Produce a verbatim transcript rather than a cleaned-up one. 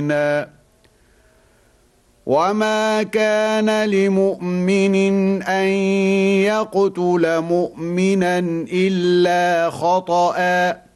وما كان لمؤمن أن يقتل مؤمنا إلا خطأ